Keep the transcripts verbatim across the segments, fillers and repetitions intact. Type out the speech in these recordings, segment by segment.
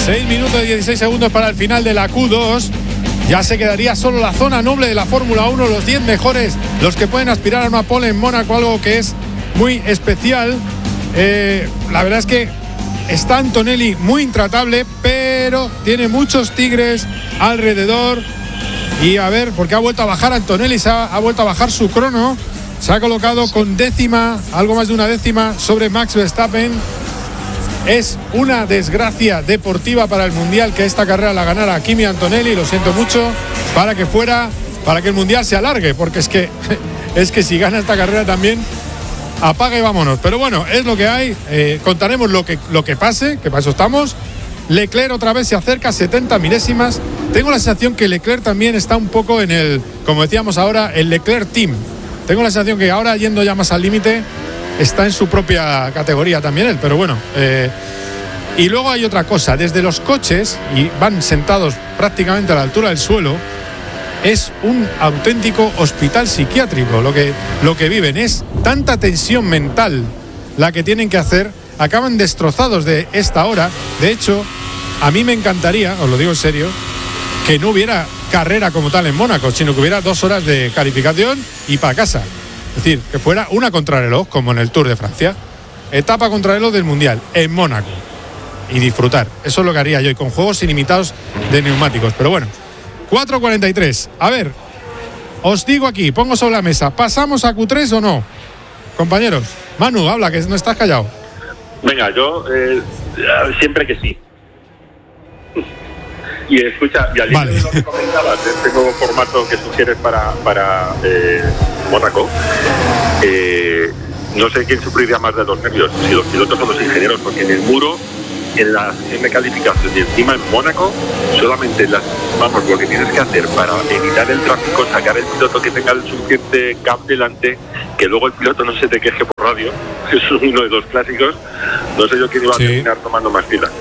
seis minutos y dieciséis segundos para el final de la Q dos. Ya se quedaría solo la zona noble de la Fórmula uno, los diez mejores, los que pueden aspirar a una pole en Mónaco, algo que es muy especial. Eh, la verdad es que está Antonelli muy intratable, pero tiene muchos tigres alrededor. Y a ver, porque ha vuelto a bajar Antonelli, se ha, ha vuelto a bajar su crono. Se ha colocado con décima, algo más de una décima sobre Max Verstappen. Es una desgracia deportiva para el Mundial que esta carrera la ganara Kimi Antonelli, lo siento mucho, para que fuera, para que el Mundial se alargue, porque es que, es que si gana esta carrera también, apaga y vámonos. Pero bueno, es lo que hay, eh, contaremos lo que, lo que pase, que para eso estamos. Leclerc otra vez se acerca, setenta milésimas. Tengo la sensación que Leclerc también está un poco en el, como decíamos ahora, el Leclerc Team. Tengo la sensación que ahora, yendo ya más al límite, está en su propia categoría también él, pero bueno. Eh, y luego hay otra cosa, desde los coches, y van sentados prácticamente a la altura del suelo, es un auténtico hospital psiquiátrico lo que, lo que viven. Es tanta tensión mental la que tienen que hacer, acaban destrozados de esta hora. De hecho, a mí me encantaría, os lo digo en serio, que no hubiera carrera como tal en Mónaco, sino que hubiera dos horas de calificación y para casa. Es decir, que fuera una contrarreloj, como en el Tour de Francia, etapa contrarreloj del Mundial, en Mónaco, y disfrutar. Eso es lo que haría yo, y con juegos ilimitados de neumáticos. Pero bueno, cuatro cuarenta y tres. A ver, os digo aquí, pongo sobre la mesa, ¿pasamos a Q tres o no? Compañeros, Manu, habla, que no estás callado. Venga, yo eh, siempre que sí. Y escucha, y al vale. de lo que comentabas, de este nuevo formato que sugieres para, para eh, Mónaco, eh, no sé quién sufriría más de los nervios, si los pilotos o los ingenieros, porque en el muro, en la sesión de calificación y encima en Mónaco, solamente las, vamos, lo que tienes que hacer para evitar el tráfico, sacar el piloto que tenga el suficiente gap delante, que luego el piloto no se te queje por radio, es uno de los clásicos. No sé yo quién iba sí. a terminar tomando más fila.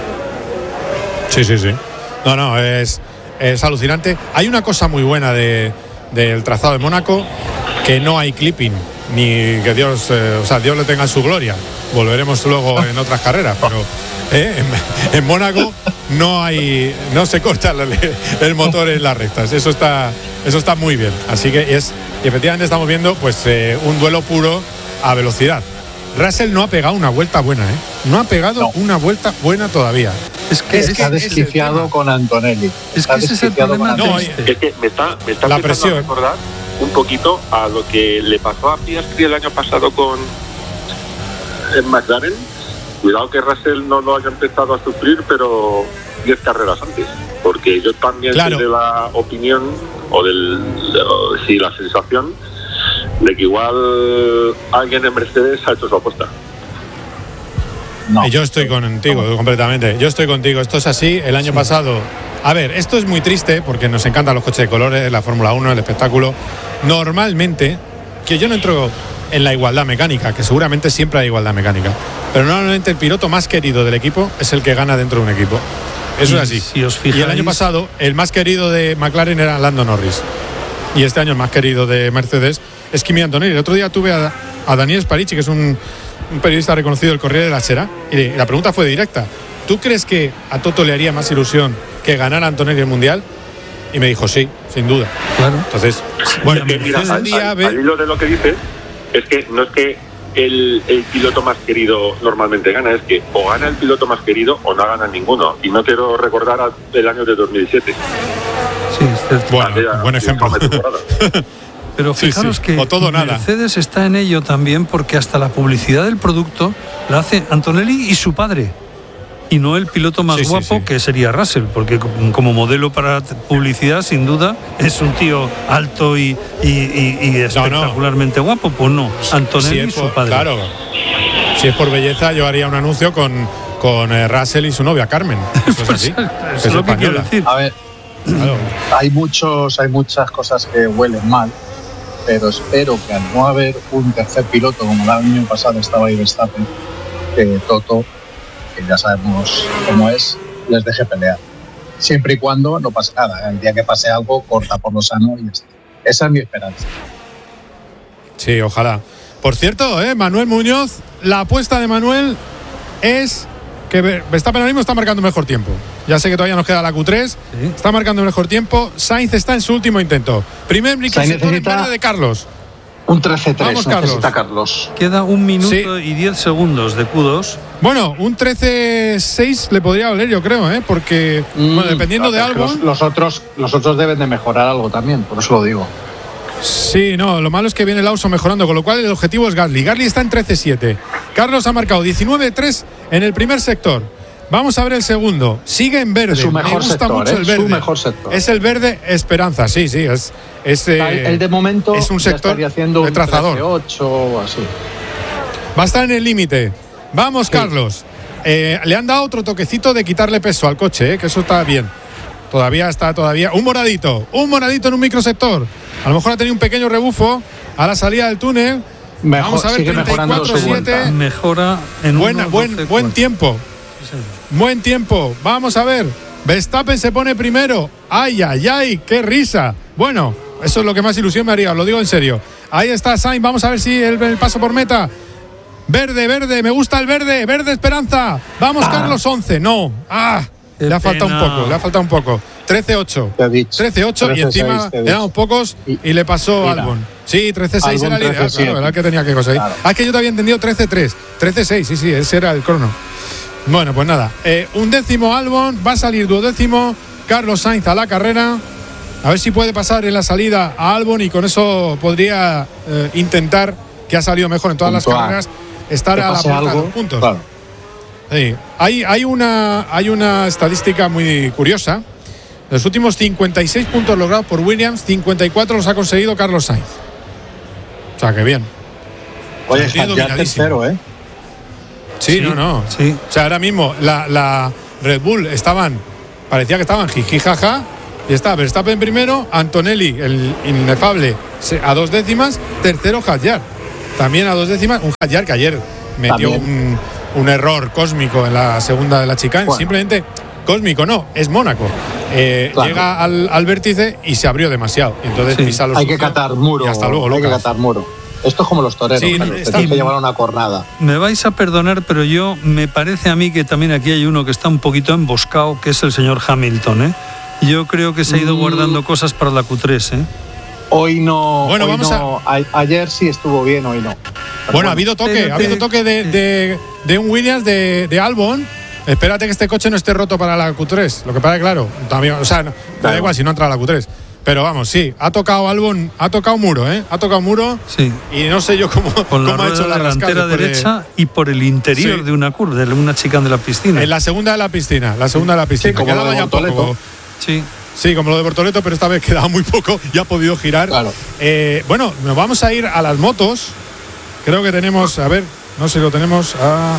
Sí, sí, sí. No, no, es, es alucinante. Hay una cosa muy buena de, del trazado de Mónaco, que no hay clipping, ni que Dios, eh, o sea, Dios le tenga en su gloria. Volveremos luego en otras carreras, pero eh, en, en Mónaco no hay, no se corta el, el motor en las rectas. Eso está, eso está muy bien. Así que es, y efectivamente estamos viendo, pues, eh, un duelo puro a velocidad. Russell no ha pegado una vuelta buena, ¿eh? No ha pegado no. una vuelta buena todavía. Es que está desquiciado con Antonelli. Es que ese es el problema. No, es que me está, me está la presión. A recordar un poquito a lo que le pasó a Piastri el año pasado con en McLaren. Cuidado que Russell no lo haya empezado a sufrir, pero diez carreras antes. Porque yo también claro. soy de la opinión, o del, o, sí, la sensación, de que igual alguien en Mercedes ha hecho su apuesta. No. Yo estoy contigo no. completamente. Yo estoy contigo. Esto es así. El año sí. pasado. A ver, esto es muy triste porque nos encantan los coches de colores, la Fórmula uno, el espectáculo. Normalmente, que yo no entro en la igualdad mecánica, que seguramente siempre hay igualdad mecánica, pero normalmente el piloto más querido del equipo es el que gana dentro de un equipo. Eso y, es así. Si os fijáis... Y el año pasado, el más querido de McLaren era Lando Norris. Y este año el más querido de Mercedes es Kimi Antonelli. El otro día tuve a, a Daniel Sparici, que es un, un periodista reconocido del Corriere della Sera, y la pregunta fue directa. ¿Tú crees que a Toto le haría más ilusión que ganara Antonelli el Mundial? Y me dijo sí, sin duda. Claro. Entonces, bueno, es que, mira, al, día, al, al hilo de lo que dices, es que no es que el, el piloto más querido normalmente gana, es que o gana el piloto más querido o no gana ninguno. Y no quiero recordar el año de dos mil siete. Sí, es cierto. Bueno, un buen ejemplo. Pero fijaros sí, sí. que todo, Mercedes nada. está en ello también, porque hasta la publicidad del producto la hace Antonelli y su padre, y no el piloto más sí, guapo sí, sí. que sería Russell, porque como modelo para publicidad sin duda es un tío alto y, y, y, y espectacularmente no, no. guapo. Pues no, Antonelli si y su por, padre. Claro, si es por belleza yo haría un anuncio con, con eh, Russell y su novia Carmen. Eso es así. Eso es lo que quiero decir. A ver, claro. hay muchos, hay muchas cosas que huelen mal, pero espero que al no haber un tercer piloto como el año pasado estaba ahí Verstappen, que Toto, que ya sabemos cómo es, les deje pelear. Siempre y cuando no pase nada. El día que pase algo, corta por lo sano y ya está. Esa es mi esperanza. Sí, ojalá. Por cierto, ¿eh? Manuel Muñoz, la apuesta de Manuel es que Verstappen ahora mismo está marcando mejor tiempo. Ya sé que todavía nos queda la Q tres. ¿Sí? Está marcando mejor tiempo. Sainz está en su último intento. Primer sector en verde de Carlos. Un trece tres. Vamos, Carlos. Necesita Carlos. Queda un minuto sí. y diez segundos de Q dos. Bueno, un trece seis le podría valer, yo creo, ¿eh? Porque, mm, bueno, dependiendo de algo. Los, los, otros, los otros deben de mejorar algo también, por eso lo digo. Sí, no, lo malo es que viene Lawson mejorando, con lo cual el objetivo es Gasly. Gasly está en trece siete. Carlos ha marcado diecinueve tres en el primer sector. Vamos a ver el segundo. Sigue en verde. Es su mejor Me gusta sector, mucho ¿eh? el verde. Su mejor sector. Es el verde Esperanza, sí, sí. Es, es, eh, el, el de momento es un sector ya haciendo de trazador. trece ocho o así. Va a estar en el límite. Vamos, sí. Carlos. Eh, le han dado otro toquecito de quitarle peso al coche, eh, que eso está bien. Todavía está, todavía. Un moradito. Un moradito en un microsector. A lo mejor ha tenido un pequeño rebufo a la salida del túnel. Mejor, Vamos a ver, treinta y cuatro siete. Mejora en Buena, buen, buen tiempo. Sí. Buen tiempo. Vamos a ver. Verstappen se pone primero. Ay, ay, ay, qué risa. Bueno, eso es lo que más ilusión me haría, os lo digo en serio. Ahí está Sainz. Vamos a ver si el, el paso por meta. Verde, verde, me gusta el verde. Verde Esperanza. Vamos, ah. Carlos, once. No. Ah. Qué le ha faltado un poco, le ha faltado un poco. trece ocho. trece ocho y encima eran pocos y, y le pasó a Albon. Sí, trece seis era el ideal, claro, era el que tenía que conseguir. Claro. Ah, es que yo te había entendido trece tres. trece seis, sí, sí, ese era el crono. Bueno, pues nada. Eh, un décimo Albon, va a salir duodécimo Carlos Sainz a la carrera. A ver si puede pasar en la salida a Albon y con eso podría eh, intentar, que ha salido mejor en todas Punto las carreras, a. estar a la puerta de los puntos. Claro. Sí. Hay, hay, una, hay una estadística muy curiosa. Los últimos cincuenta y seis puntos logrados por Williams, cincuenta y cuatro los ha conseguido Carlos Sainz. O sea, que bien. Oye, está ya tercero, ¿eh? Sí, sí, no, no. Sí. O sea, ahora mismo la, la Red Bull estaban, parecía que estaban jiji jaja, y está Verstappen primero, Antonelli, el inefable, a dos décimas, tercero Hadjar. También a dos décimas, un Hadjar que ayer metió un, un error cósmico en la segunda de la chicane, bueno. Simplemente cósmico, no, es Mónaco. Eh, claro. Llega al, al vértice y se abrió demasiado. Entonces sí. pisa los Hay que catar muro. Y hasta luego, Hay Lucas. que catar muro. Esto es como los toreros, sí, claro, está, hay que llevar una cornada. Me vais a perdonar, pero yo me parece a mí que también aquí hay uno que está un poquito emboscado, que es el señor Hamilton, ¿eh? Yo creo que se ha ido mm. guardando cosas para la Q tres, ¿eh? Hoy no. Bueno, hoy vamos no, a... a... Ayer sí estuvo bien, hoy no. Pero bueno, bueno, ha habido toque, te... ha habido toque de, de, de un Williams de, de Albon. Espérate que este coche no esté roto para la Q tres. Lo que pasa es claro, también, o sea, no, claro. da igual si no entra a la Q tres. Pero vamos, sí, ha tocado Albon, ha tocado muro, ¿eh? Ha tocado muro. Sí. Y no sé yo cómo, Con cómo la ha hecho la delantera derecha de... y por el interior sí. de una curva, de una chicane de la piscina. En la segunda de la piscina, la segunda de la piscina. Sí, como quedaba lo de ya poco. Sí. Sí, como lo de Bortoleto, pero esta vez quedaba muy poco y ha podido girar. Claro. Eh, bueno, nos vamos a ir a las motos. Creo que tenemos, a ver, no sé si lo tenemos a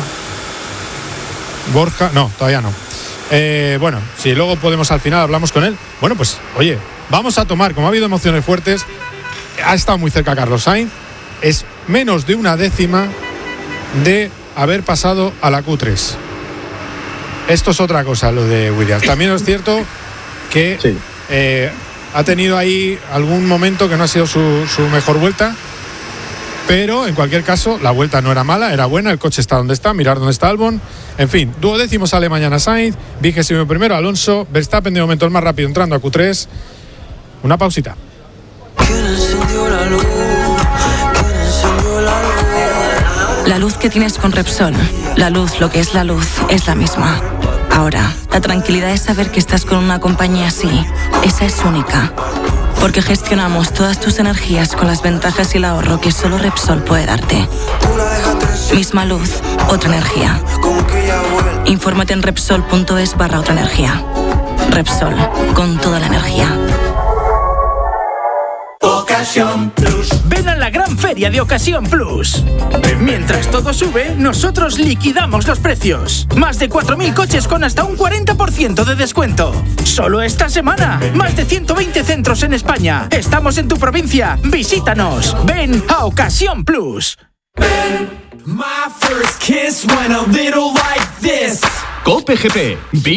Borja. No, todavía no. Eh, bueno, si luego podemos al final hablamos con él. Bueno, pues oye, vamos a tomar, como ha habido emociones fuertes, ha estado muy cerca Carlos Sainz, es menos de una décima de haber pasado a la Q tres. Esto es otra cosa, lo de Williams. También es cierto que sí. eh, ha tenido ahí algún momento que no ha sido su, su mejor vuelta, pero en cualquier caso la vuelta no era mala, era buena, el coche está donde está, mirar dónde está Albon. En fin, duodécimo sale mañana Sainz, vigésimo primero Alonso, Verstappen de momento el más rápido entrando a Q tres. Una pausita. La luz que tienes con Repsol, la luz, lo que es la luz, es la misma. Ahora, la tranquilidad es saber que estás con una compañía así. Esa es única. Porque gestionamos todas tus energías con las ventajas y el ahorro que solo Repsol puede darte. Misma luz, otra energía. Infórmate en Repsol.es barra otra energía. Repsol, con toda la energía. Ocasión Plus. Ven a la gran feria de Ocasión Plus. Mientras todo sube, nosotros liquidamos los precios. Más de cuatro mil coches con hasta un cuarenta por ciento de descuento. Solo esta semana. Más de ciento veinte centros en España. Estamos en tu provincia. Visítanos. Ven a Ocasión Plus. My first kiss went a little like this. Cope G P.